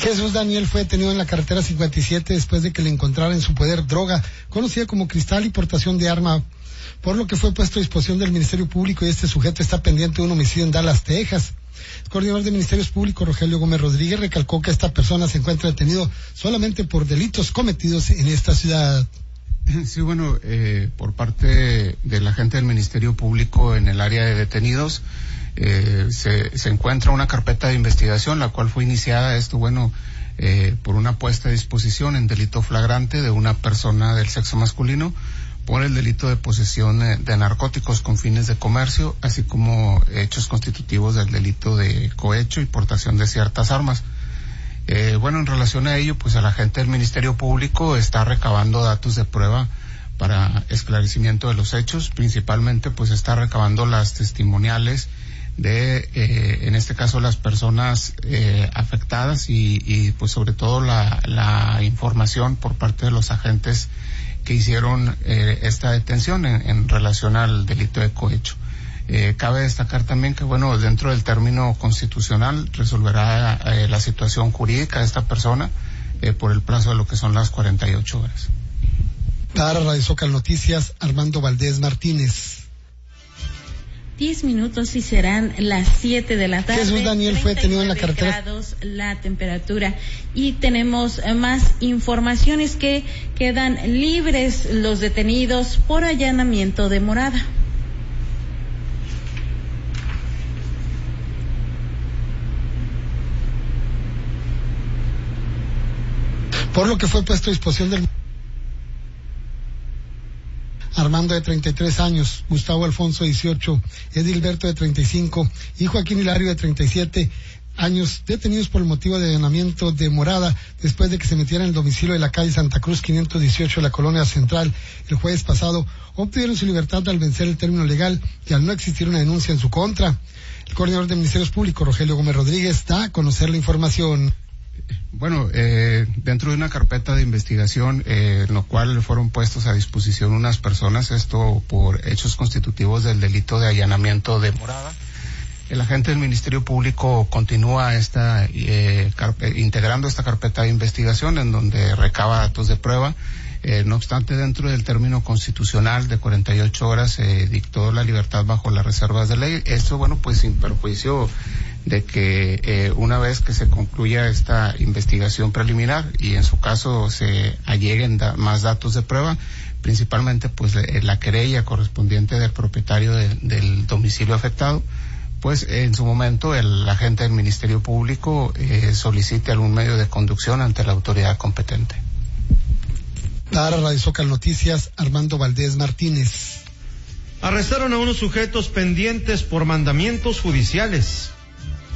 Jesús Daniel fue detenido en la carretera 57 después de que le encontrara en su poder droga, conocida como cristal y portación de arma, por lo que fue puesto a disposición del Ministerio Público y este sujeto está pendiente de un homicidio en Dallas, Texas. El coordinador de Ministerios Públicos, Rogelio Gómez Rodríguez, recalcó que esta persona se encuentra detenido solamente por delitos cometidos en esta ciudad. Sí, bueno, por parte de la gente del Ministerio Público en el área de detenidos, se encuentra una carpeta de investigación, la cual fue iniciada, por una puesta a disposición en delito flagrante de una persona del sexo masculino por el delito de posesión de narcóticos con fines de comercio, así como hechos constitutivos del delito de cohecho y portación de ciertas armas. En relación a ello, pues la gente del Ministerio Público está recabando datos de prueba para esclarecimiento de los hechos, principalmente pues está recabando las testimoniales de, en este caso, las personas afectadas y pues sobre todo la información por parte de los agentes que hicieron esta detención en relación al delito de cohecho. Cabe destacar también que, dentro del término constitucional resolverá la situación jurídica de esta persona por el plazo de lo que son las 48 horas. Para Radio Zócalo Noticias, Armando Valdés Martínez. 10 minutos y serán las 7 de la tarde. Jesús Daniel fue detenido en la carretera. Grados la temperatura. Y tenemos más informaciones que quedan libres los detenidos por allanamiento de morada. Por lo que fue puesto a disposición del Armando, de 33 años, Gustavo Alfonso, 18, Edilberto, de 35, y Joaquín Hilario, de 37 años, detenidos por el motivo de allanamiento de morada después de que se metieran en el domicilio de la calle Santa Cruz 518 de la Colonia Central el jueves pasado. Obtuvieron su libertad al vencer el término legal y al no existir una denuncia en su contra. El coordinador de Ministerios Públicos, Rogelio Gómez Rodríguez, da a conocer la información. Dentro de una carpeta de investigación, en lo cual fueron puestos a disposición unas personas, esto por hechos constitutivos del delito de allanamiento de morada. El agente del Ministerio Público continúa integrando esta carpeta de investigación en donde recaba datos de prueba. No obstante, dentro del término constitucional de 48 horas se dictó la libertad bajo las reservas de ley. Esto, sin perjuicio de que una vez que se concluya esta investigación preliminar y en su caso se alleguen más datos de prueba, principalmente la querella correspondiente del propietario del domicilio afectado, pues en su momento el agente del Ministerio Público solicite algún medio de conducción ante la autoridad competente. Para Radio Zócalo Noticias, Armando Valdés Martínez. Arrestaron a unos sujetos pendientes por mandamientos judiciales.